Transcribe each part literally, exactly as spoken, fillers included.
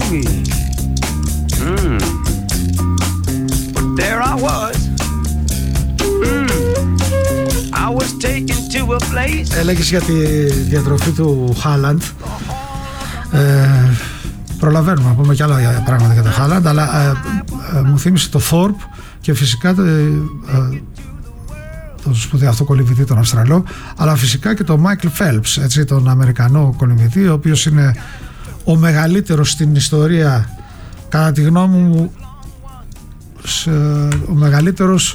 baby. Mm. But there I was. Mm. I was taken to a place. Έλεγες για τη διατροφή του Χάλαντ. Ε, προλαβαίνουμε να πούμε κι άλλα πράγματα για το Χάλαντ, αλλά ε, ε, μου θύμισε το Θόρπ και φυσικά ε, ε, τον σπουδαίο αυτό κολυμβητή τον Αυστραλό, αλλά φυσικά και τον Μάικλ Φέλπς, έτσι, τον Αμερικανό κολυμβητή, ο οποίος είναι ο μεγαλύτερος στην ιστορία, κατά τη γνώμη μου, σε, ο μεγαλύτερος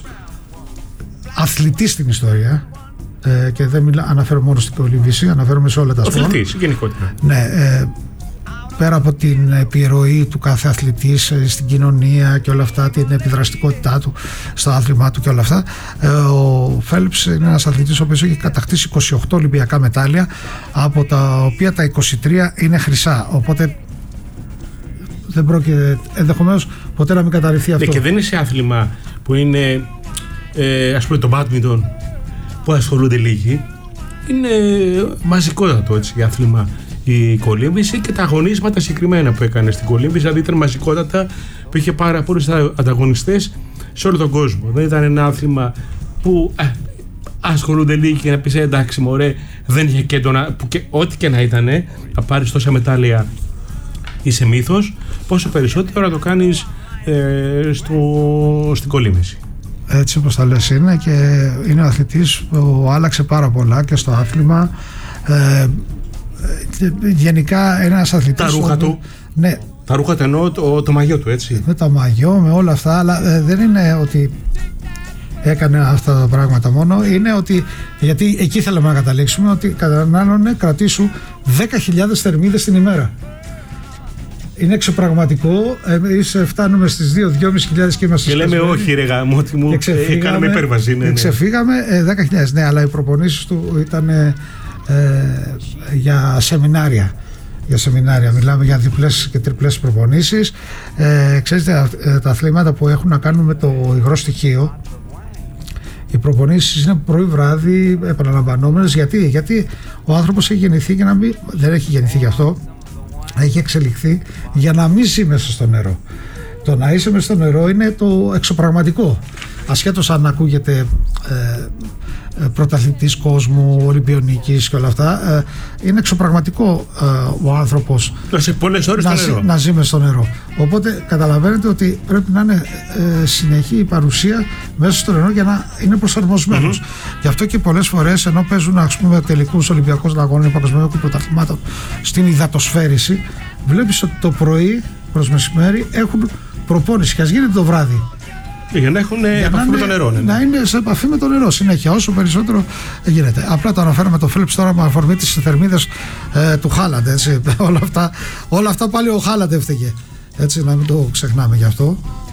αθλητής στην ιστορία, ε, και δεν μιλά, αναφέρω μόνο στην κολύμβηση, αναφέρομαι σε όλα τα σπορ. Αθλητής γενικότερα. Ναι, ε, πέρα από την επιρροή του κάθε αθλητή στην κοινωνία και όλα αυτά, την επιδραστικότητά του στο άθλημά του και όλα αυτά, ο Φέλπς είναι ένας αθλητής ο οποίος έχει κατακτήσει είκοσι οκτώ Ολυμπιακά μετάλλια, από τα οποία τα είκοσι τρία είναι χρυσά, οπότε δεν πρόκειται ενδεχομένως ποτέ να μην καταρριφθεί αυτό. Ναι, και δεν είναι σε άθλημα που είναι ε, ας πούμε το μπάντμιντον που ασχολούνται λίγοι, είναι μαζικότατο έτσι για άθλημα η κολύμβηση, και τα αγωνίσματα συγκεκριμένα που έκανε στην κολύμβηση, δηλαδή ήταν μαζικότατα, που είχε πάρα πολλούς ανταγωνιστές σε όλο τον κόσμο. Δεν ήταν ένα άθλημα που ε, ασχολούνται λίγοι και να πεις εντάξει μωρέ, δεν είχε και τον, που και, ό,τι και να ήταν, να πάρεις τόσα μετάλλια είσαι μύθος, πόσο περισσότερο να το κάνεις ε, στο, στην κολύμβηση. Έτσι όπως τα λες είναι, και είναι ο αθλητής που άλλαξε πάρα πολλά και στο άθλημα. ε, Γενικά ένας αθλητής. Τα ρούχα του. Ναι. Τα ρούχα του εννοώ, το, το μαγιό του, έτσι. Με το μαγιό, με όλα αυτά, αλλά ε, δεν είναι ότι έκανε αυτά τα πράγματα μόνο. Είναι ότι, γιατί εκεί θέλαμε να καταλήξουμε, ότι κατανάλωνε κρατήσου δέκα χιλιάδες θερμίδες την ημέρα. Είναι εξωπραγματικό. Εμείς φτάνουμε στις δύο με δυόμισι χιλιάδες και είμαστε. Και λέμε όχι ρε γαμώτη μου, κάναμε υπέρβαση. Ναι, ναι. Ξεφύγαμε ε, δέκα χιλιάδες, ναι, αλλά οι προπονήσεις του ήταν ε, ε, για σεμινάρια. Για σεμινάρια, μιλάμε για διπλές και τριπλές προπονήσεις. Ε, ξέρετε, ε, τα αθλήματα που έχουν να κάνουν με το υγρό στοιχείο, οι προπονήσεις είναι πρωί βράδυ επαναλαμβανόμενες. Γιατί, γιατί ο άνθρωπος έχει γεννηθεί και να μην, δεν έχει γεννηθεί γι' αυτό, έχει εξελιχθεί για να μην ζει μέσα στο νερό. Το να είσαι μέσα στο νερό είναι το εξωπραγματικό, ασχέτως αν ακούγεται ε, πρωταθλητής κόσμου, Ολυμπιονίκης και όλα αυτά. Ε, είναι εξωπραγματικό ε, ο άνθρωπος σε πολλές ώρες να, στο νερό. να ζει μες στο νερό. Οπότε καταλαβαίνετε ότι πρέπει να είναι ε, συνεχή η παρουσία μέσα στο νερό για να είναι προσαρμοσμένος. Mm-hmm. Γι' αυτό και πολλές φορές, ενώ παίζουν ας πούμε τελικούς Ολυμπιακούς αγώνες παγκοσμίου πρωταθλημάτων στην υδατοσφαίριση, βλέπεις ότι το πρωί προς μεσημέρι έχουν προπόνηση, και ας γίνεται το βράδυ. Για να έχουν επαφή με το νερό. Ναι. Να είναι σε επαφή με το νερό συνέχεια, όσο περισσότερο γίνεται. Απλά το αναφέραμε το Φίλιπς τώρα με αφορμή τις θερμίδες ε, του Χάλαντ. Έτσι. όλα, αυτά, όλα αυτά πάλι ο Χάλαντ έφταιγε. Έτσι, να μην το ξεχνάμε γι' αυτό.